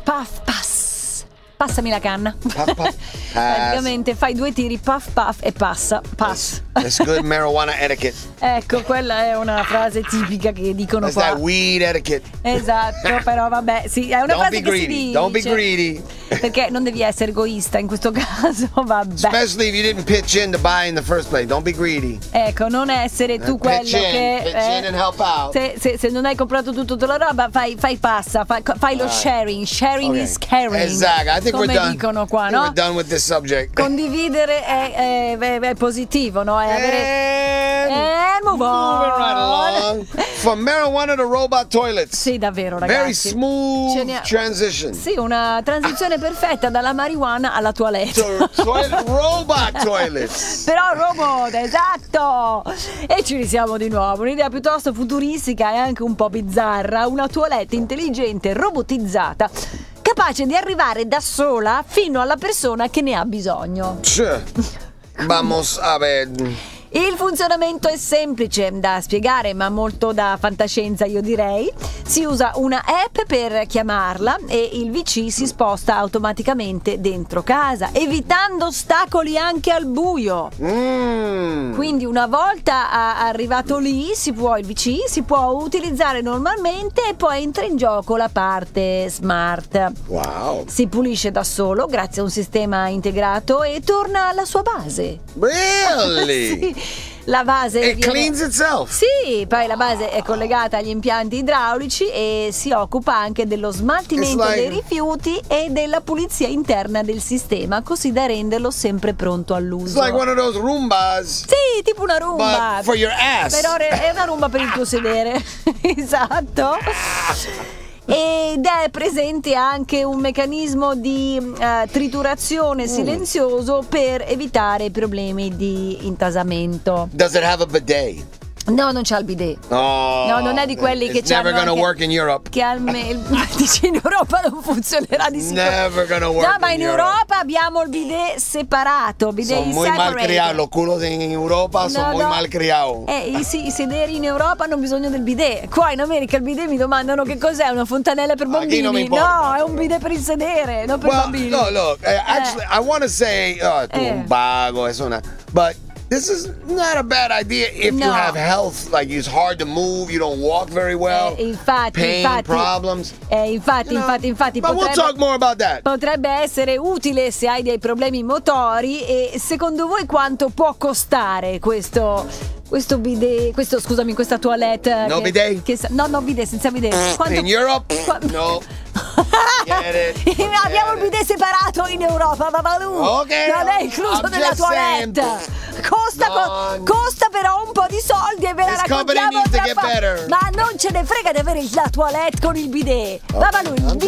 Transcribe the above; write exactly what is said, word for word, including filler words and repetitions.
puff, pass. Passami la canna. Puff, puff, Praticamente fai due tiri, puff, puff e passa. Pass. That's good marijuana etiquette. Ecco, quella è una frase tipica che dicono That's qua. that weed etiquette. Esatto, però vabbè, sì, è una Don't frase be che si greedy. dice. Don't be greedy. Perché non devi essere egoista in questo caso, vabbè. Especially if you didn't pitch in to buy in the first place. Don't be greedy. Ecco, non essere tu quello pitch in, che pitch eh, in and help out. se, se, se non hai comprato tutta la roba, fai, fai passa, fai, fai lo Right. sharing. Sharing Okay. is caring. Exactly. I think come we're done. dicono qua, I think no? we're done with this subject. Condividere è, è, è, è positivo, no? È avere... And And move on. moving right along. From marijuana to robot toilets. Sì, davvero, ragazzi. Very smooth Ce ne ha- transition. Sì, una transizione perfetta dalla marijuana alla toilette. To toilet, robot toilets. Però robot, esatto! E ci risiamo di nuovo. Un'idea piuttosto futuristica e anche un po' bizzarra. Una toilette intelligente robotizzata, capace di arrivare da sola fino alla persona che ne ha bisogno. Sure. Vamos a ver. Il funzionamento è semplice da spiegare, ma molto da fantascienza, io direi. Si usa una app per chiamarla e il V C si sposta automaticamente dentro casa, evitando ostacoli anche al buio. Mm. Quindi una volta a- arrivato lì, si può, il V C si può utilizzare normalmente e poi entra in gioco la parte smart. Wow. Si pulisce da solo grazie a un sistema integrato e torna alla sua base. Really? Sì, la base It viene- cleans itself. Sì, poi la base è collegata agli impianti idraulici e si occupa anche dello smaltimento It's like- dei rifiuti e della pulizia interna del sistema, così da renderlo sempre pronto It's all'uso. like one of those Roombas. Sì, tipo una rumba. But for your ass. Però è una rumba per il tuo sedere. Esatto. Ed è presente anche un meccanismo di eh, triturazione silenzioso per evitare problemi di intasamento. Does it have a bidet? No, non c'ha il bidet. Oh. No, non è di quelli che It's never c'hanno gonna anche- work in Europe. Che almeno dici in Europa non funzionerà di sicuro. Never gonna work No, ma in in Europe. Europa abbiamo il bidet separato, bidet Son muy separated. malcriados. Los culos en Europa son No, muy no. malcriados. Eh, i, si- i sederi in Europa hanno bisogno del bidet. Qua in America il bidet mi domandano che cos'è, una fontanella per Ah, chi bambini? non mi importa. No, è un bidet per il sedere, non per Well, bambini. no, look. uh, Actually, I want to say, oh, tu Eh. un vago, eso na- but this is not a bad idea if you No. have health, like it's hard to move, you don't walk very well, Eh, infatti, pain infatti, problems. Eh, infatti, You know, infatti, infatti but we'll potrebbe, talk more about that. potrebbe essere utile se hai dei problemi motori. E secondo voi quanto può costare questo questo bidet, questo scusami, questa toilette? No che- bidet? che sa- no, no bidet, senza bidet. Quanto- In Europe, qua- no. Get it, get Abbiamo il it. bidet separato in Europa, Babalu. Ok, non è incluso I'm nella just saying. toilette. Costa, co- Non- costa però un po' di soldi e ve la This company raccontiamo needs to tra get po'. better. Ma non ce ne frega di avere la toilette con il bidet. Babalu, il